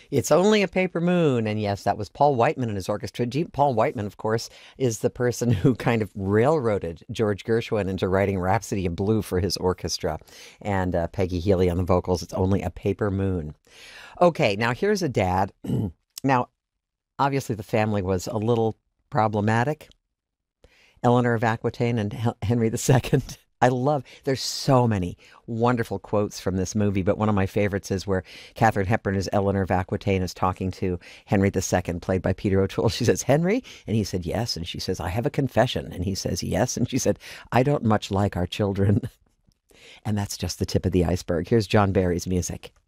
It's only a paper moon. And yes, that was Paul Whiteman and his orchestra. Paul Whiteman, of course, is the person who kind of railroaded George Gershwin into writing Rhapsody in Blue for his orchestra. And Peggy Healy on the vocals. It's only a paper moon. Okay, now here's a dad. Now, obviously, the family was a little problematic. Eleanor of Aquitaine and Henry II. There's so many wonderful quotes from this movie, but one of my favorites is where Katharine Hepburn as Eleanor of Aquitaine is talking to Henry II, played by Peter O'Toole. She says, Henry? And he said, yes. And she says, I have a confession. And he says, yes. And she said, I don't much like our children. And that's just the tip of the iceberg. Here's John Barry's music.